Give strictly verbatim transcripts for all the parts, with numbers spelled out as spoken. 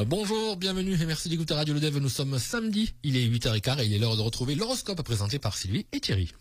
Bonjour, bienvenue et merci d'écouter Radio Le Dev. Nous sommes samedi, il est huit heures quinze et il est l'heure de retrouver l'horoscope présenté par Sylvie et Thierry.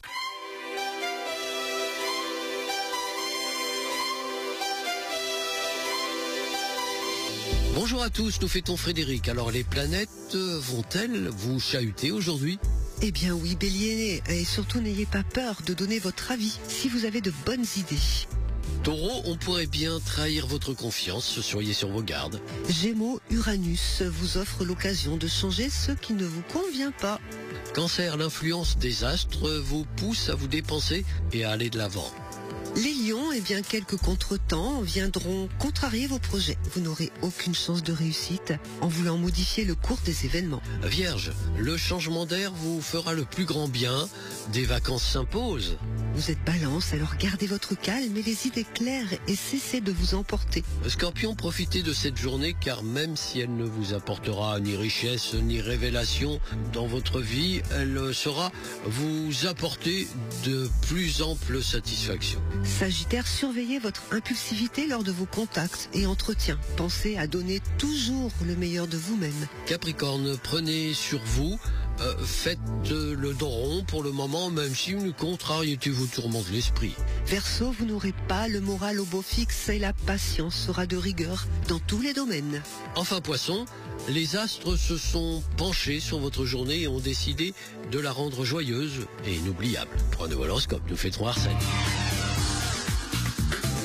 Bonjour à tous, nous fêtons Frédéric. Alors les planètes vont-elles vous chahuter aujourd'hui ? Eh bien oui, Bélier, et surtout n'ayez pas peur de donner votre avis si vous avez de bonnes idées. Taureau, on pourrait bien trahir votre confiance, soyez sur vos gardes. Gémeaux, Uranus vous offre l'occasion de changer ce qui ne vous convient pas. Cancer, l'influence des astres vous pousse à vous dépenser et à aller de l'avant. Les lions, eh bien quelques contretemps viendront contrarier vos projets. Vous n'aurez aucune chance de réussite en voulant modifier le cours des événements. Vierge, le changement d'air vous fera le plus grand bien, des vacances s'imposent. Vous êtes balance, alors gardez votre calme et les idées claires et cessez de vous emporter. Scorpion, profitez de cette journée car même si elle ne vous apportera ni richesse ni révélation dans votre vie, elle saura vous apporter de plus amples satisfactions. Sagittaire, surveillez votre impulsivité lors de vos contacts et entretiens. Pensez à donner toujours le meilleur de vous-même. Capricorne, prenez sur vous, euh, faites euh, le dos rond pour le moment, même si une contrariété vous tourmente l'esprit. Verseau, vous n'aurez pas le moral au beau fixe et la patience sera de rigueur dans tous les domaines. Enfin Poisson, les astres se sont penchés sur votre journée et ont décidé de la rendre joyeuse et inoubliable. Prenez l'horoscope, nous fêterons Arsène.